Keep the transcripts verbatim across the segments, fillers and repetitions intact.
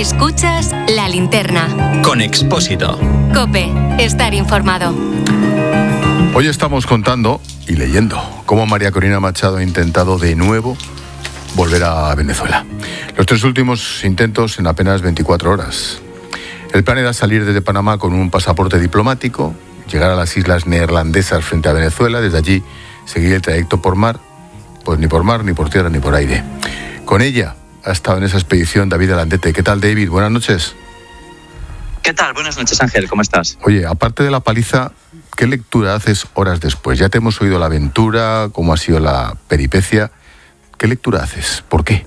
Escuchas La Linterna. Con Expósito. COPE. Estar informado. Hoy estamos contando y leyendo cómo María Corina Machado ha intentado de nuevo volver a Venezuela. Los tres últimos intentos en apenas veinticuatro horas. El plan era salir desde Panamá con un pasaporte diplomático, llegar a las islas neerlandesas frente a Venezuela, desde allí seguir el trayecto por mar, pues ni por mar, ni por tierra, ni por aire. Con ella ha estado en esa expedición David Alandete. ¿Qué tal, David? Buenas noches. ¿Qué tal? Buenas noches, Ángel. ¿Cómo estás? Oye, aparte de la paliza, ¿qué lectura haces horas después? Ya te hemos oído la aventura, cómo ha sido la peripecia. ¿Qué lectura haces? ¿Por qué?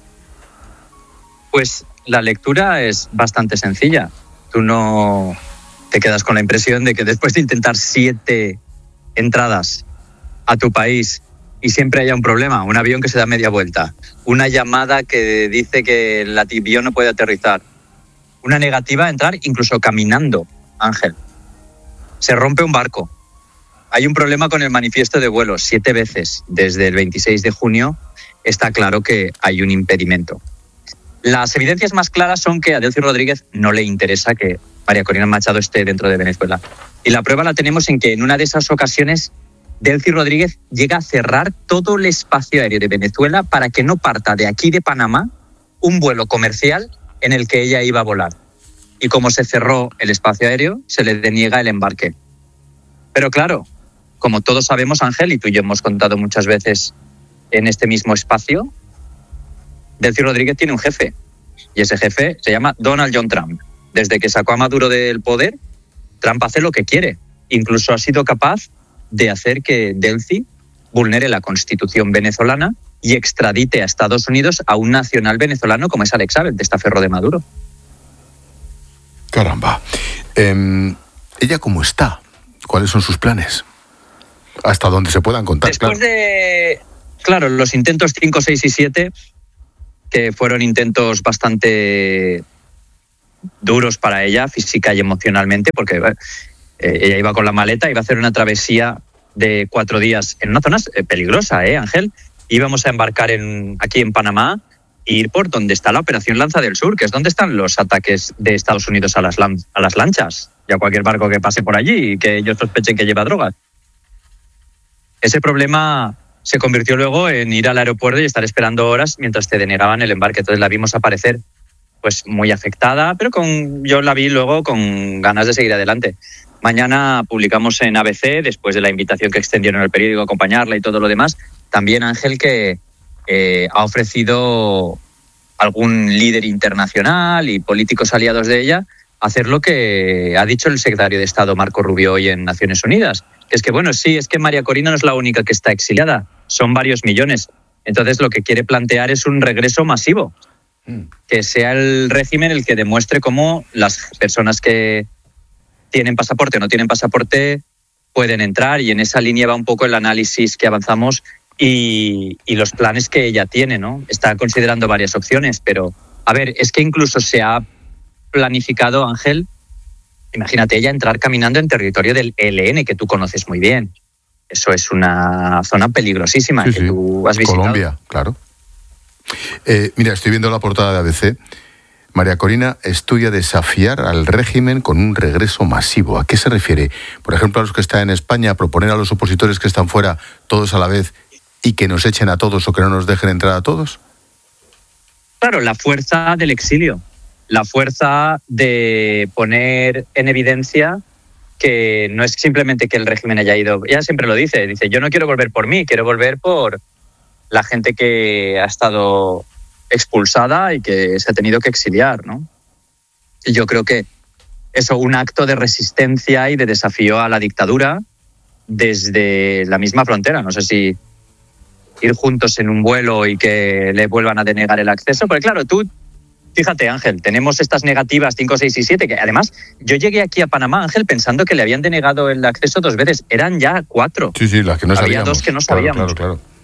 Pues la lectura es bastante sencilla. Tú no te quedas con la impresión de que después de intentar siete entradas a tu país y siempre haya un problema, un avión que se da media vuelta, una llamada que dice que el avión no puede aterrizar, una negativa a entrar incluso caminando, Ángel. Se rompe un barco. Hay un problema con el manifiesto de vuelo. Siete veces desde el veintiséis de junio está claro que hay un impedimento. Las evidencias más claras son que a Delcy Rodríguez no le interesa que María Corina Machado esté dentro de Venezuela. Y la prueba la tenemos en que en una de esas ocasiones Delcy Rodríguez llega a cerrar todo el espacio aéreo de Venezuela para que no parta de aquí de Panamá un vuelo comercial en el que ella iba a volar. Y como se cerró el espacio aéreo, se le deniega el embarque. Pero claro, como todos sabemos, Ángel, y tú y yo hemos contado muchas veces en este mismo espacio, Delcy Rodríguez tiene un jefe, y ese jefe se llama Donald John Trump. Desde que sacó a Maduro del poder, Trump hace lo que quiere. Incluso ha sido capaz de hacer que Delcy vulnere la Constitución venezolana y extradite a Estados Unidos a un nacional venezolano como es Alex Saab, testaferro de Maduro. Caramba. Eh, ¿Ella cómo está? ¿Cuáles son sus planes? Hasta donde se puedan contar. Después claro. de, claro, los intentos cinco, seis y siete, que fueron intentos bastante duros para ella, física y emocionalmente, porque eh, ella iba con la maleta, iba a hacer una travesía de cuatro días en una zona peligrosa, ¿eh, Ángel? Íbamos a embarcar en, aquí en Panamá e ir por donde está la Operación Lanza del Sur, que es donde están los ataques de Estados Unidos a las, lan- a las lanchas y a cualquier barco que pase por allí y que ellos sospechen que lleva drogas. Ese problema se convirtió luego en ir al aeropuerto y estar esperando horas mientras te denegaban el embarque. Entonces la vimos aparecer pues muy afectada, pero con yo la vi luego con ganas de seguir adelante. Mañana publicamos en A B C, después de la invitación que extendieron el periódico a acompañarla y todo lo demás, también Ángel que eh, ha ofrecido algún líder internacional y políticos aliados de ella hacer lo que ha dicho el secretario de Estado Marco Rubio hoy en Naciones Unidas. Que es que, bueno, sí, es que María Corina no es la única que está exiliada, son varios millones. Entonces lo que quiere plantear es un regreso masivo, que sea el régimen el que demuestre cómo las personas que tienen pasaporte o no tienen pasaporte pueden entrar, y en esa línea va un poco el análisis que avanzamos y, y los planes que ella tiene, ¿no? Está considerando varias opciones, pero, a ver, es que incluso se ha planificado, Ángel, imagínate ella entrar caminando en territorio del E L N, que tú conoces muy bien. Eso es una zona peligrosísima, sí, que sí. Tú has visitado. Colombia, claro. Eh, mira, estoy viendo la portada de A B C. María Corina estudia desafiar al régimen con un regreso masivo. ¿A qué se refiere? Por ejemplo, a los que están en España, proponer a los opositores que están fuera todos a la vez y que nos echen a todos o que no nos dejen entrar a todos. Claro, la fuerza del exilio. La fuerza de poner en evidencia que no es simplemente que el régimen haya ido. Ella siempre lo dice, dice, yo no quiero volver por mí, quiero volver por la gente que ha estado expulsada y que se ha tenido que exiliar, ¿no? Y yo creo que eso, un acto de resistencia y de desafío a la dictadura desde la misma frontera. No sé si ir juntos en un vuelo y que le vuelvan a denegar el acceso, porque claro, tú fíjate, Ángel, tenemos estas negativas cinco, seis y siete, que además yo llegué aquí a Panamá, Ángel, pensando que le habían denegado el acceso dos veces. Eran ya cuatro. Sí, sí, las que no Había sabíamos. dos que no sabíamos. Claro, claro, claro.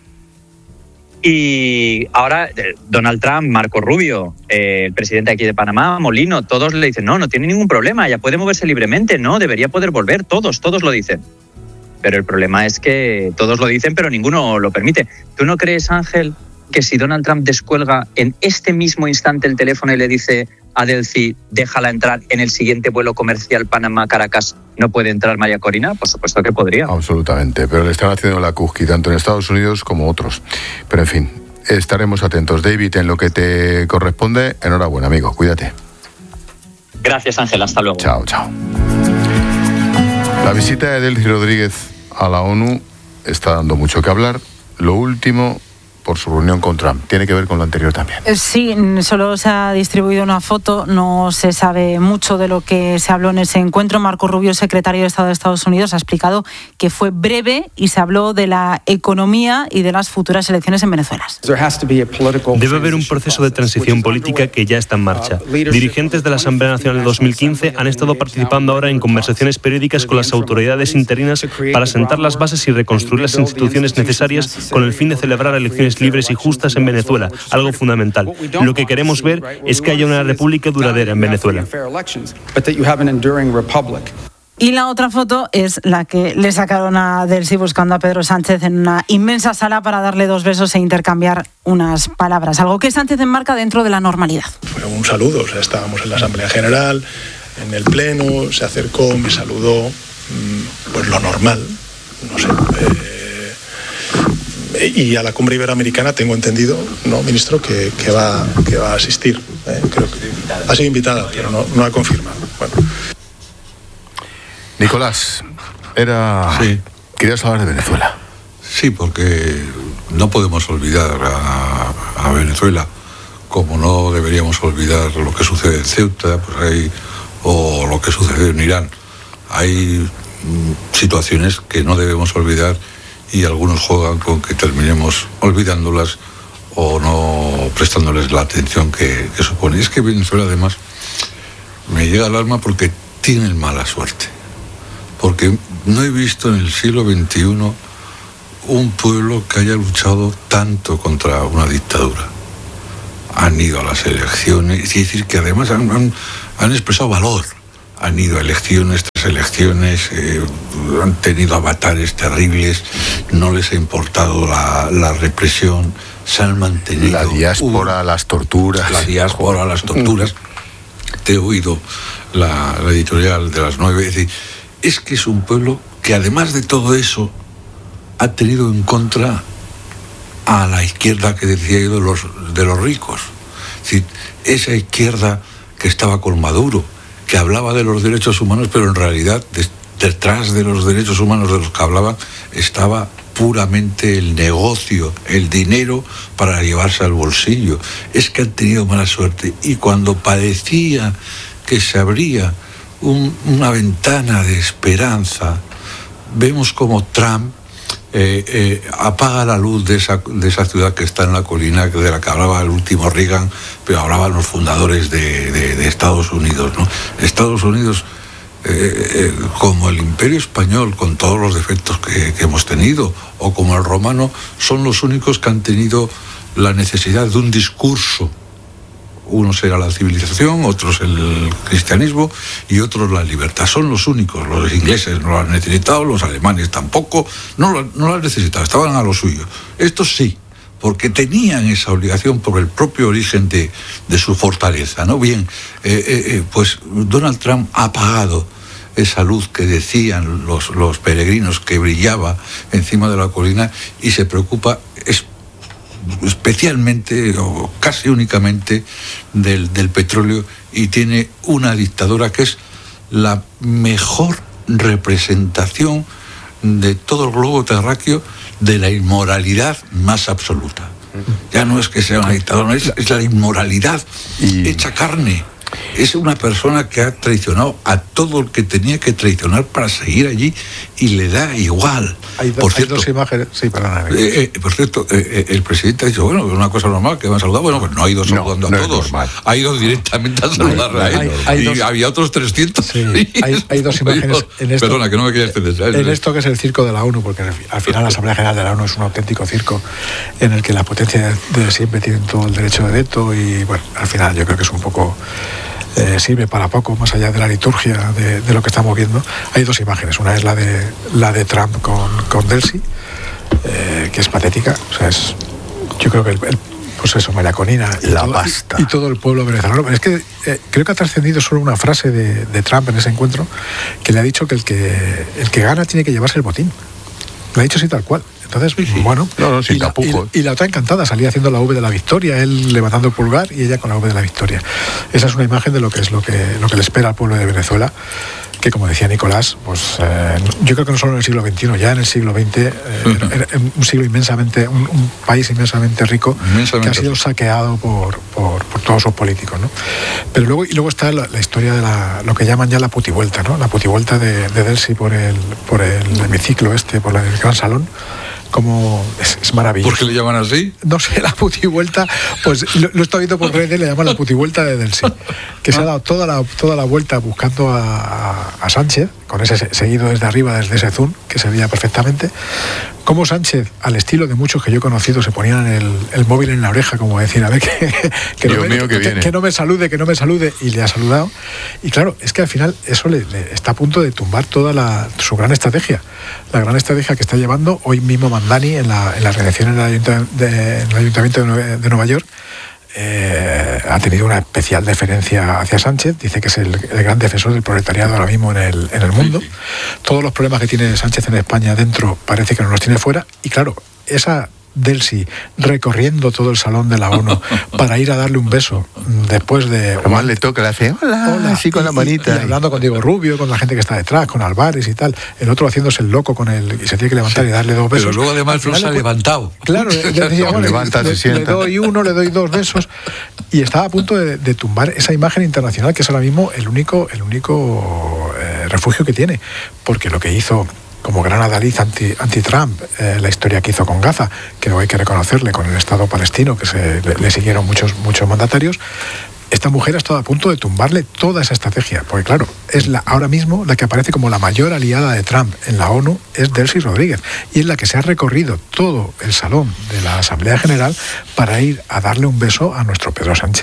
Y ahora Donald Trump, Marco Rubio, eh, el presidente aquí de Panamá, Molino, todos le dicen, no, no tiene ningún problema, ya puede moverse libremente, no, debería poder volver, todos, todos lo dicen. Pero el problema es que todos lo dicen, pero ninguno lo permite. ¿Tú no crees, Ángel, que si Donald Trump descuelga en este mismo instante el teléfono y le dice a Delcy, déjala entrar en el siguiente vuelo comercial Panamá-Caracas, ¿no puede entrar María Corina? Por supuesto que podría. Absolutamente, pero le están haciendo la cusqui tanto en Estados Unidos como otros. Pero en fin, estaremos atentos. David, en lo que te corresponde, enhorabuena, amigo, cuídate. Gracias, Ángel, hasta luego. Chao, chao. La visita de Delcy Rodríguez a la ONU está dando mucho que hablar. Lo último, por su reunión con Trump. Tiene que ver con lo anterior también. Sí, solo se ha distribuido una foto, no se sabe mucho de lo que se habló en ese encuentro. Marco Rubio, secretario de Estado de Estados Unidos, ha explicado que fue breve y se habló de la economía y de las futuras elecciones en Venezuela. Debe haber un proceso de transición política que ya está en marcha. Dirigentes de la Asamblea Nacional de dos mil quince han estado participando ahora en conversaciones periódicas con las autoridades interinas para sentar las bases y reconstruir las instituciones necesarias con el fin de celebrar elecciones libres y justas en Venezuela, algo fundamental. Lo que queremos ver es que haya una república duradera en Venezuela. Y la otra foto es la que le sacaron a Delcy buscando a Pedro Sánchez en una inmensa sala para darle dos besos e intercambiar unas palabras, algo que Sánchez enmarca dentro de la normalidad. Fue un saludo, o sea, estábamos en la Asamblea General, en el Pleno, se acercó, me saludó, pues lo normal, no sé... Eh, Y a la cumbre iberoamericana tengo entendido, ¿no, ministro?, que, que, va, que va a asistir. ¿eh? Creo que ha sido invitada, pero no, no ha confirmado. Bueno. Nicolás, era... Sí. Querías hablar de Venezuela. Sí, porque no podemos olvidar a, a Venezuela, como no deberíamos olvidar lo que sucede en Ceuta, pues hay, o lo que sucede en Irán. Hay mm, situaciones que no debemos olvidar y algunos juegan con que terminemos olvidándolas o no prestándoles la atención que, que supone. Es que Venezuela, además, me llega al alma porque tienen mala suerte. Porque no he visto en el siglo veintiuno un pueblo que haya luchado tanto contra una dictadura. Han ido a las elecciones, es decir, que además han, han, han expresado valor. Han ido a elecciones tras elecciones, eh, han tenido avatares terribles, no les ha importado la, la represión, se han mantenido... La diáspora, uh, las torturas. La diáspora, las torturas. Te he oído la, la editorial de las nueve. Es decir, es que es un pueblo que además de todo eso ha tenido en contra a la izquierda que decía yo de los, de los ricos. Es decir, esa izquierda que estaba con Maduro, que hablaba de los derechos humanos, pero en realidad de, detrás de los derechos humanos de los que hablaban estaba puramente el negocio, el dinero para llevarse al bolsillo. Es que han tenido mala suerte. Y cuando parecía que se abría un, una ventana de esperanza, vemos como Trump eh, eh, apaga la luz de esa, de esa ciudad que está en la colina, de la que hablaba el último Reagan, pero hablaban los fundadores de, de, de Estados Unidos, ¿no? Estados Unidos, eh, eh, como el Imperio Español, con todos los defectos que, que hemos tenido, o como el romano, son los únicos que han tenido la necesidad de un discurso. Unos era la civilización, otros el cristianismo y otros la libertad. Son los únicos. Los ingleses no lo han necesitado, los alemanes tampoco, no lo, no lo han necesitado, estaban a lo suyo. Estos sí, porque tenían esa obligación por el propio origen de, de su fortaleza, ¿no? Bien, eh, eh, pues Donald Trump ha apagado esa luz que decían los, los peregrinos que brillaba encima de la colina y se preocupa es, especialmente o casi únicamente del, del petróleo, y tiene una dictadura que es la mejor representación de todo el globo terráqueo de la inmoralidad más absoluta. Ya no es que sea una dictadura, es, es la inmoralidad y... hecha carne. Es una persona que ha traicionado a todo el que tenía que traicionar para seguir allí y le da igual. Hay, do, por cierto, hay dos imágenes. Sí, perdona. Eh, eh, por cierto, eh, el presidente ha dicho, bueno, es una cosa normal que van a saludar. Bueno, pues no ha ido saludando no, no a todos. Ha ido directamente a saludarle a él. Hay, hay y dos, había otros trescientos. Sí, hay, hay dos imágenes en esto. Perdona, que no me quería extender. En esto que es el circo de la ONU, porque al final la Asamblea General de la ONU es un auténtico circo en el que la potencia de siempre tienen todo el derecho de veto y, bueno, al final yo creo que es un poco... Eh, sirve para poco, más allá de la liturgia de, de lo que estamos viendo. Hay dos imágenes, una es la de la de Trump con, con Delcy, eh, que es patética, o sea, es yo creo que el, el pues eso, María Corina y, la todo, pasta. Y, y todo el pueblo venezolano. Pero es que eh, creo que ha trascendido solo una frase de, de Trump en ese encuentro, que le ha dicho que el que el que gana tiene que llevarse el botín. Lo ha dicho así tal cual. Entonces, sí, sí. bueno, no, no, sin y, la, y, y la otra encantada, salía haciendo la V de la victoria, él levantando el pulgar y ella con la V de la victoria. Esa es una imagen de lo que es lo que, lo que le espera al pueblo de Venezuela, que como decía Nicolás, pues eh, yo creo que no solo en el siglo veintiuno, ya en el siglo veinte, eh, uh-huh. era un siglo inmensamente, un, un país inmensamente rico, inmensamente que ha sido saqueado por, por, por todos sus políticos, ¿no? Pero luego, y luego está la, la historia de la, lo que llaman ya la putivuelta, ¿no? La putivuelta de, de Delcy por el, por el hemiciclo este, por el gran salón. Como es, es maravilloso. ¿Por qué le llaman así? No sé, la putivuelta, pues lo, lo he estado viendo por redes, le llaman la putivuelta de Delcy, que se ha dado toda la, toda la vuelta buscando a, a, a Sánchez, con ese seguido desde arriba, desde ese zoom, que se veía perfectamente. Como Sánchez, al estilo de muchos que yo he conocido, se ponían el, el móvil en la oreja, como decir, a ver, que, que, no me, que, que, que no me salude, que no me salude, y le ha saludado. Y claro, es que al final eso le, le está a punto de tumbar toda la, su gran estrategia. La gran estrategia que está llevando hoy mismo Mandani en la, en la reelección en el Ayuntamiento de, en el Ayuntamiento de Nueva, de Nueva York. Eh, ha tenido una especial deferencia hacia Sánchez, dice que es el, el gran defensor del proletariado ahora mismo en el, en el mundo. Sí, sí. Todos los problemas que tiene Sánchez en España dentro parece que no los tiene fuera, y claro, esa Delcy recorriendo todo el salón de la ONU para ir a darle un beso después de... Además le toca, le hace hola, hola así con y, la manita. Y, y hablando con Diego Rubio, con la gente que está detrás, con Álvarez y tal. El otro haciéndose el loco con él y se tiene que levantar sí, y darle dos besos. Pero luego además no se ha levantado. Claro, le, decía, bueno, levanta, le, se le, le doy uno, le doy dos besos. Y estaba a punto de, de tumbar esa imagen internacional que es ahora mismo el único, el único eh, refugio que tiene. Porque lo que hizo... como gran adalid anti, anti-Trump, eh, la historia que hizo con Gaza, que hay que reconocerle, con el Estado palestino, que se, le, le siguieron muchos, muchos mandatarios. Esta mujer ha estado a punto de tumbarle toda esa estrategia, porque claro, es la, ahora mismo la que aparece como la mayor aliada de Trump en la ONU, es Delcy Rodríguez, y es la que se ha recorrido todo el salón de la Asamblea General para ir a darle un beso a nuestro Pedro Sánchez.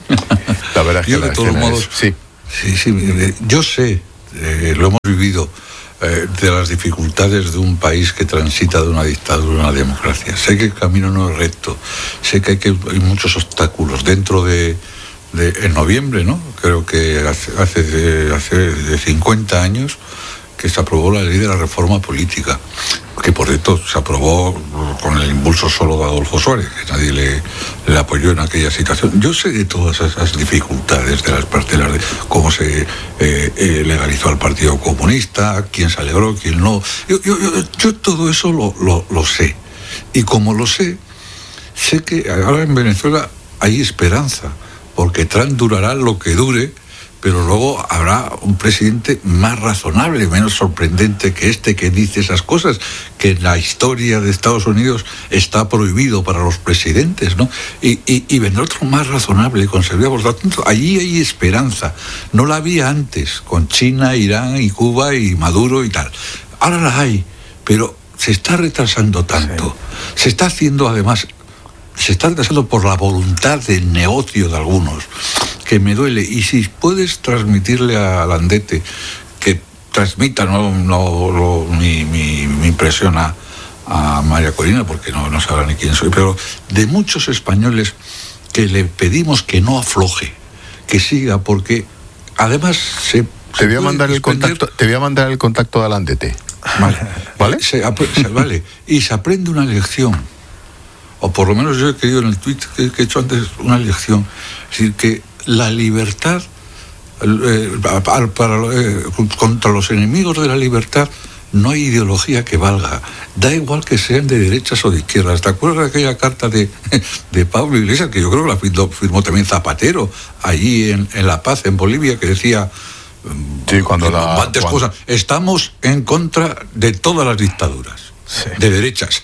La verdad es que yo, de todos modos, es, sí. Sí, sí, yo sé, eh, lo hemos vivido, de las dificultades de un país que transita de una dictadura a una democracia. Sé que el camino no es recto, sé que hay, que, hay muchos obstáculos. Dentro de, de en noviembre, ¿no? Creo que hace, hace, hace de cincuenta años que se aprobó la ley de la reforma política, que por cierto se aprobó con el impulso solo de Adolfo Suárez, que nadie le, le apoyó en aquella situación. Yo sé de todas esas dificultades de las parcelas, de cómo se eh, eh, legalizó al Partido Comunista, quién se alegró, quién no. Yo, yo, yo, yo todo eso lo, lo, lo sé. Y como lo sé, sé que ahora en Venezuela hay esperanza, porque Trump durará lo que dure, pero luego habrá un presidente más razonable, menos sorprendente que este, que dice esas cosas, que en la historia de Estados Unidos está prohibido para los presidentes, ¿no? Y, y, y vendrá otro más razonable, con Serbia. Por lo tanto, allí hay esperanza. No la había antes, con China, Irán y Cuba y Maduro y tal. Ahora la hay, pero se está retrasando tanto. Sí. Se está haciendo, además, se está retrasando por la voluntad del negocio de algunos, que me duele. Y si puedes transmitirle a Landete, que transmita no, no, no, mi, mi, mi impresión a, a María Corina, porque no, no sabrá ni quién soy, pero de muchos españoles que le pedimos que no afloje, que siga, porque además se... Te voy a mandar el contacto, te voy a mandar el contacto de Landete. Vale. ¿Vale? Se, se, vale. Y se aprende una lección. O por lo menos yo he querido en el tuit que, que he hecho antes una lección. Es decir, que la libertad, eh, para, eh, contra los enemigos de la libertad, no hay ideología que valga. Da igual que sean de derechas o de izquierdas. ¿Te acuerdas de aquella carta de, de Pablo Iglesias, que yo creo que la firmó, firmó también Zapatero, allí en, en La Paz, en Bolivia, que decía... Sí, cuando la... Antes cuando... cosas, estamos en contra de todas las dictaduras. Sí. De derechas.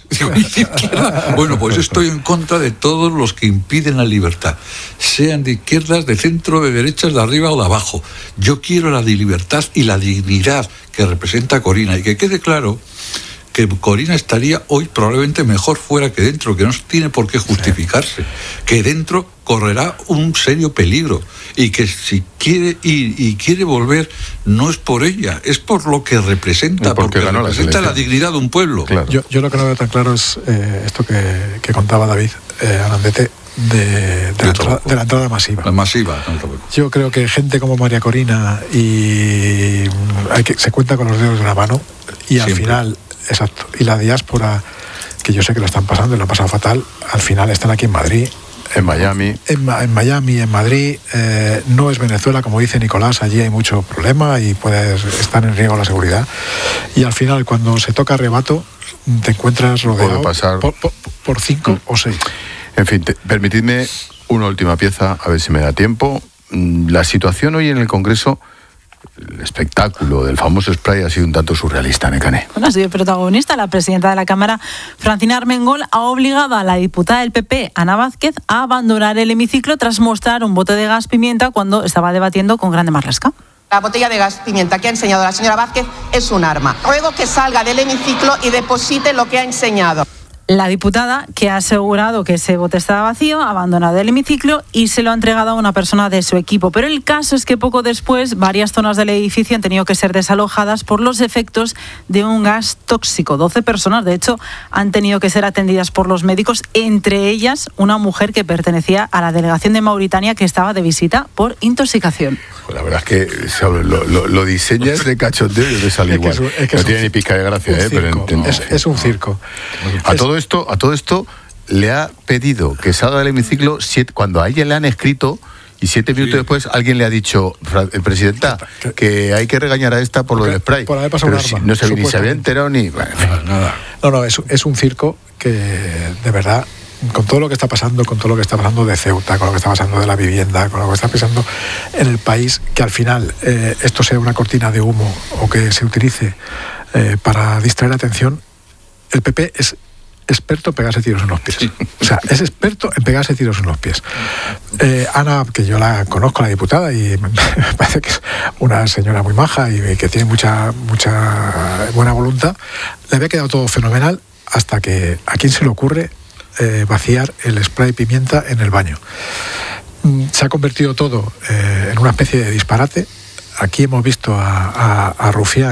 Bueno, pues estoy en contra de todos los que impiden la libertad, sean de izquierdas, de centro, de derechas, de arriba o de abajo. Yo quiero la libertad y la dignidad que representa Corina, y que quede claro que Corina estaría hoy probablemente mejor fuera que dentro, que no tiene por qué justificarse, sí. Que dentro correrá un serio peligro, y que si quiere ir y quiere volver, no es por ella, es por lo que representa, porque, porque representa la, la dignidad de un pueblo. Claro. Yo, yo lo que no veo tan claro es eh, esto que, que contaba David. eh, Arandete, de, de, la entrada, de la entrada masiva. La masiva. Yo creo que gente como María Corina y hay que, se cuenta con los dedos de la mano y al Siempre. final, exacto, y la diáspora, que yo sé que lo están pasando y lo han pasado fatal, al final están aquí en Madrid. En Miami. En, en Miami, en Madrid. Eh, no es Venezuela, como dice Nicolás, allí hay mucho problema y puede estar en riesgo la seguridad. Y al final, cuando se toca arrebato, te encuentras rodeado pasar... por, por, por cinco mm. o seis. En fin, te, permitidme una última pieza, a ver si me da tiempo. La situación hoy en el Congreso, el espectáculo del famoso spray ha sido un tanto surrealista, Nekane. Bueno, ha sido el protagonista. La presidenta de la Cámara, Francina Armengol, ha obligado a la diputada del P P, Ana Vázquez, a abandonar el hemiciclo tras mostrar un bote de gas pimienta cuando estaba debatiendo con Grande Marlaska. La botella de gas pimienta que ha enseñado la señora Vázquez es un arma. Ruego que salga del hemiciclo y deposite lo que ha enseñado. La diputada, que ha asegurado que ese bote estaba vacío, ha abandonado el hemiciclo y se lo ha entregado a una persona de su equipo. Pero el caso es que poco después varias zonas del edificio han tenido que ser desalojadas por los efectos de un gas tóxico. doce personas, de hecho, han tenido que ser atendidas por los médicos, entre ellas una mujer que pertenecía a la delegación de Mauritania que estaba de visita por intoxicación. La verdad es que lo, lo, lo diseñas de cachondeo y te sale igual. Es que es, es que no tiene un, ni pizca de gracia, eh, pero entiendo. Es, es un circo. A todo esto, a todo esto le ha pedido que salga del hemiciclo siete, cuando a ella le han escrito y siete minutos sí. después alguien le ha dicho, presidenta, que hay que regañar a esta por lo del spray. Por haber pasado un arma. Si no se, ni se había enterado ni... Bueno, nada, nada. No, no, es, es un circo que de verdad, con todo lo que está pasando, con todo lo que está pasando de Ceuta, con lo que está pasando de la vivienda, con lo que está pasando en el país, que al final eh, esto sea una cortina de humo o que se utilice eh, para distraer la atención, el P P es experto en pegarse tiros en los pies. O sea, es experto en pegarse tiros en los pies. Eh, Ana, que yo la conozco, la diputada, y me parece que es una señora muy maja y que tiene mucha, mucha buena voluntad, le había quedado todo fenomenal hasta que a quién se le ocurre eh, vaciar el spray pimienta en el baño. Se ha convertido todo eh, en una especie de disparate. Aquí hemos visto a, a, a Rufián